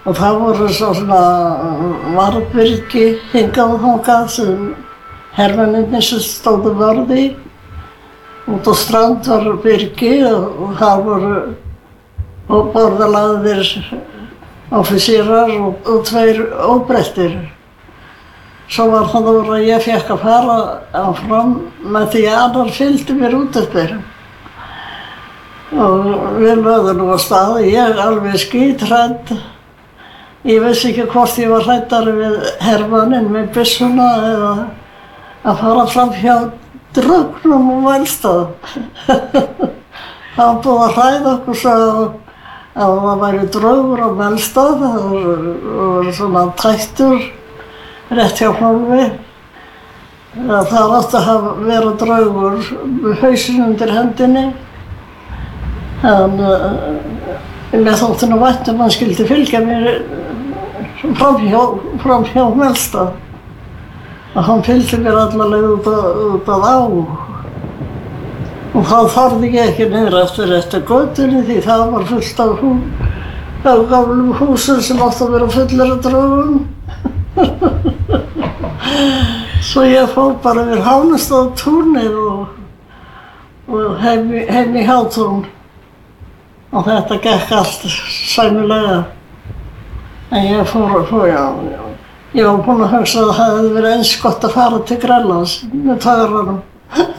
Og það voru svona varðbyrgi hingað og þangað sem hermennirnir sem stóðu vörð í. Út á strand var byrgi og það voru borðalagðir offísírar og 2 óbreyttir. Svo var það úr að ég fékk að fara áfram með því að annar fylgdi mér út eftir. Og við lögðum nú á stað, ég alveg skíthrædd. Ég vissi ekki hvort ég var hræddari við hermanninn með byssuna eða að fara fram hjá draugnum og Melstað. Það var búið að hræða okkur svo að það væri draugur á Melstað og svona tættur rétt hjá hólfi. Það átti að vera draugur með hausinn undir hendinni. En mér þótti nú vænt að hann skyldi fylgja mér fram hjá Melstað. Og hann fylgdi mér alla leið út að á. Og þá þorði ég ekki niður eftir götunni því það var fullt af gamlum húsum sem átti að vera fullir af draugum. Svo ég fór bara yfir Hánestaðatúnið og heim í Hátún. Og þetta gekk allt sæmilega. En ég fór, ég var búinn að hugsa að það hefði verið eins gott að fara til Grænlands með taugaranum.